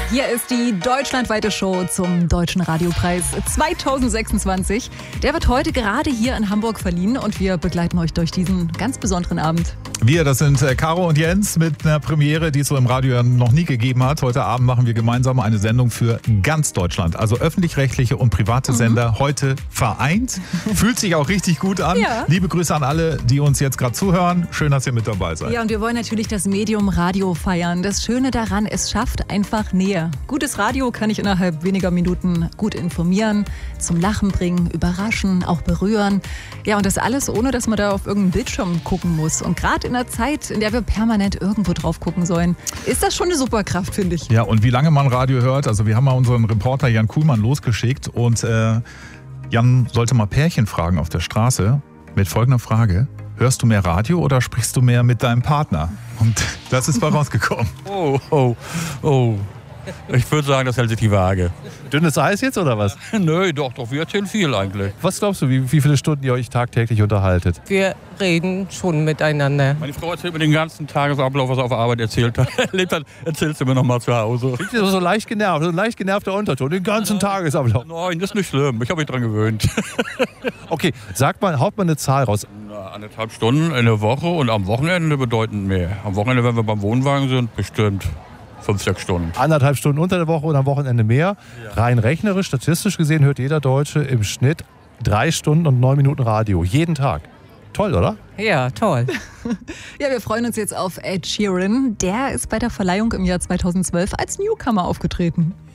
Hier ist die deutschlandweite Show zum Deutschen Radiopreis 2026. Der wird heute gerade hier in Hamburg verliehen und wir begleiten euch durch diesen ganz besonderen Abend. Wir, das sind Caro und Jens mit einer Premiere, die es so im Radio ja noch nie gegeben hat. Heute Abend machen wir gemeinsam eine Sendung für ganz Deutschland. Also öffentlich-rechtliche und private Sender heute vereint. Fühlt sich auch richtig gut an. Ja. Liebe Grüße an alle, die uns jetzt gerade zuhören. Schön, dass ihr mit dabei seid. Ja, und wir wollen natürlich das Medium Radio feiern. Das Schöne daran, es schafft einfach Nähe. Gutes Radio kann ich innerhalb weniger Minuten gut informieren, zum Lachen bringen, überraschen, auch berühren. Ja, und das alles, ohne dass man da auf irgendeinen Bildschirm gucken muss. Und gerade in der Zeit, in der wir permanent irgendwo drauf gucken sollen, ist das schon eine Superkraft, finde ich. Ja, und wie lange man Radio hört, also wir haben mal unseren Reporter Jan Kuhlmann losgeschickt und Jan sollte mal Pärchen fragen auf der Straße mit folgender Frage: Hörst du mehr Radio oder sprichst du mehr mit deinem Partner? Und das ist bei rausgekommen. Oh. Ich würde sagen, das hält sich die Waage. Dünnes Eis jetzt oder was? Nö, doch, wir erzählen viel eigentlich. Was glaubst du, wie viele Stunden ihr euch tagtäglich unterhaltet? Wir reden schon miteinander. Meine Frau erzählt mir den ganzen Tagesablauf, was er auf der Arbeit erzählt hat. Erzählt sie mir nochmal zu Hause. Klingt ihr so leicht genervt, so ein leicht genervter Unterton, den ganzen Tagesablauf. Nein, das ist nicht schlimm. Ich habe mich dran gewöhnt. Okay, haut mal eine Zahl raus. 1,5 Stunden in der Woche und am Wochenende bedeutend mehr. Am Wochenende, wenn wir beim Wohnwagen sind, bestimmt 5-6 Stunden. 1,5 Stunden unter der Woche und am Wochenende mehr. Ja. Rein rechnerisch, statistisch gesehen, hört jeder Deutsche im Schnitt 3 Stunden und 9 Minuten Radio. Jeden Tag. Toll, oder? Ja, toll. Ja, wir freuen uns jetzt auf Ed Sheeran. Der ist bei der Verleihung im Jahr 2012 als Newcomer aufgetreten.